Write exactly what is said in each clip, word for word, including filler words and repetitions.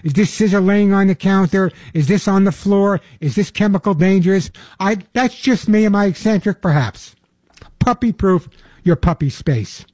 Is this scissor laying on the counter? Is this on the floor? Is this chemical dangerous? I, that's just me. Am I eccentric? Perhaps. Puppy-proof your puppy space.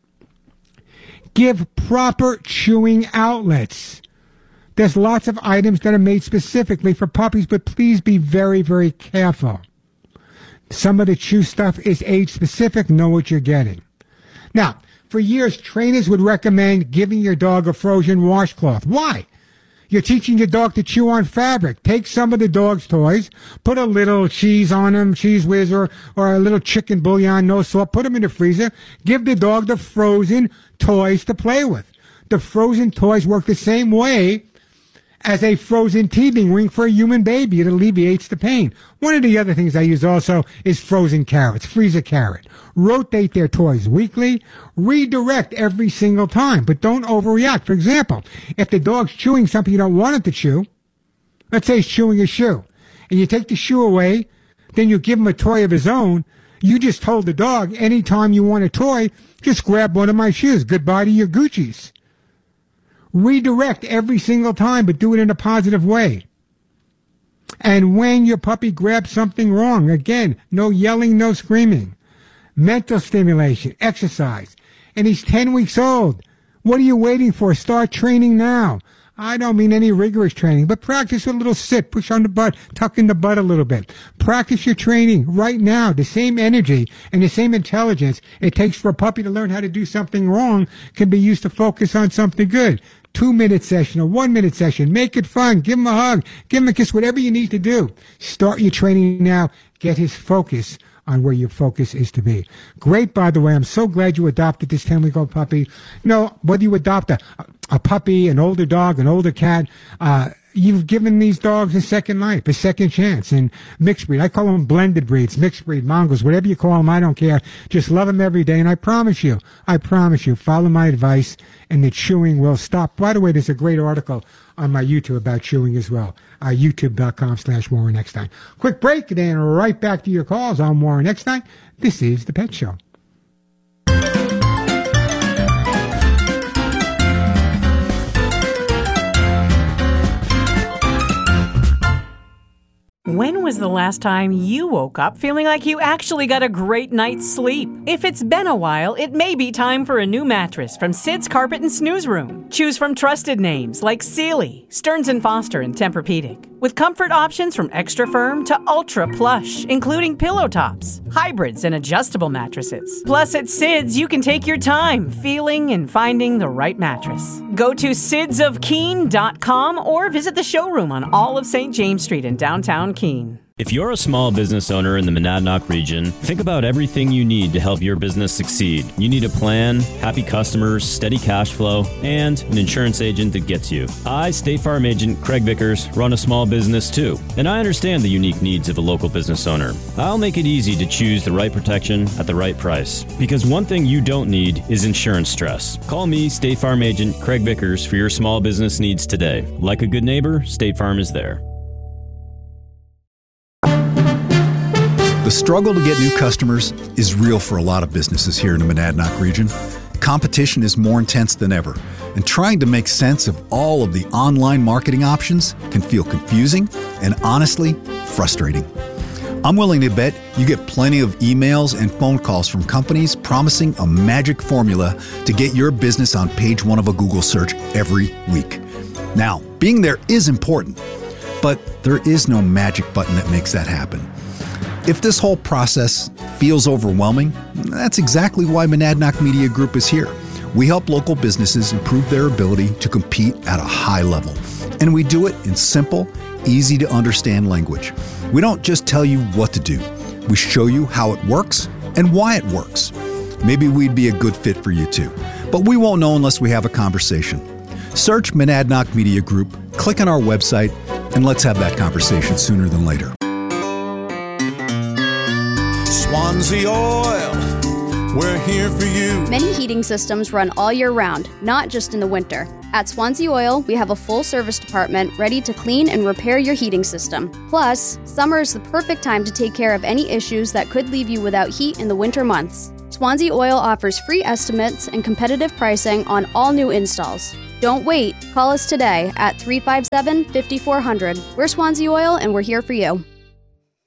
Give proper chewing outlets. There's lots of items that are made specifically for puppies, but please be very, very careful. Some of the chew stuff is age-specific. Know what you're getting. Now, for years, trainers would recommend giving your dog a frozen washcloth. Why? You're teaching your dog to chew on fabric. Take some of the dog's toys, put a little cheese on them, Cheese Whiz, or, or a little chicken bouillon, no salt, put them in the freezer. Give the dog the frozen toys to play with. The frozen toys work the same way as a frozen teething ring for a human baby. It alleviates the pain. One of the other things I use also is frozen carrots. Freeze a carrot. Rotate their toys weekly. Redirect every single time, but don't overreact. For example, if the dog's chewing something you don't want it to chew, let's say he's chewing a shoe, and you take the shoe away, then you give him a toy of his own. You just told the dog, anytime you want a toy, just grab one of my shoes. Goodbye to your Gucci's. Redirect every single time, but do it in a positive way. And when your puppy grabs something wrong, again, no yelling, no screaming. Mental stimulation, exercise. And he's ten weeks old. What are you waiting for? Start training now. I don't mean any rigorous training, but practice a little sit, push on the butt, tuck in the butt a little bit. Practice your training right now. The same energy and the same intelligence it takes for a puppy to learn how to do something wrong can be used to focus on something good. Two-minute session, a one-minute session. Make it fun. Give him a hug. Give him a kiss, whatever you need to do. Start your training now. Get his focus on where your focus is to be. Great, by the way. I'm so glad you adopted this ten-week-old puppy. You know, whether you adopt a, a puppy, an older dog, an older cat, uh, you've given these dogs a second life, a second chance. And mixed breed, I call them blended breeds, mixed breed, mongrels, whatever you call them, I don't care. Just love them every day. And I promise you, I promise you, follow my advice and the chewing will stop. By the way, there's a great article on my YouTube about chewing as well. Uh, YouTube.com slash Warren Eckstein. Quick break, and then right back to your calls. I'm Warren Eckstein. This is The Pet Show. When was the last time you woke up feeling like you actually got a great night's sleep? If it's been a while, it may be time for a new mattress from Sid's Carpet and Snooze Room. Choose from trusted names like Sealy, Stearns and Foster, and Tempur-Pedic. With comfort options from extra firm to ultra plush, including pillow tops, hybrids, and adjustable mattresses. Plus, at Sid's, you can take your time feeling and finding the right mattress. Go to sids of keene dot com or visit the showroom on all of Saint James Street in downtown Keene. If you're a small business owner in the Monadnock region, think about everything you need to help your business succeed. You need a plan, happy customers, steady cash flow, and an insurance agent that gets you. I, State Farm Agent Craig Vickers, run a small business too, and I understand the unique needs of a local business owner. I'll make it easy to choose the right protection at the right price, because one thing you don't need is insurance stress. Call me, State Farm Agent Craig Vickers, for your small business needs today. Like a good neighbor, State Farm is there. The struggle to get new customers is real for a lot of businesses here in the Monadnock region. Competition is more intense than ever, and trying to make sense of all of the online marketing options can feel confusing and honestly frustrating. I'm willing to bet you get plenty of emails and phone calls from companies promising a magic formula to get your business on page one of a Google search every week. Now, being there is important, but there is no magic button that makes that happen. If this whole process feels overwhelming, that's exactly why Monadnock Media Group is here. We help local businesses improve their ability to compete at a high level. And we do it in simple, easy to understand language. We don't just tell you what to do. We show you how it works and why it works. Maybe we'd be a good fit for you too, but we won't know unless we have a conversation. Search Monadnock Media Group, click on our website, and let's have that conversation sooner than later. Swansea Oil, we're here for you. Many heating systems run all year round, not just in the winter. At Swansea Oil, we have a full service department ready to clean and repair your heating system. Plus, summer is the perfect time to take care of any issues that could leave you without heat in the winter months. Swansea Oil offers free estimates and competitive pricing on all new installs. Don't wait. Call us today at three five seven, five four zero zero. We're Swansea Oil, and we're here for you.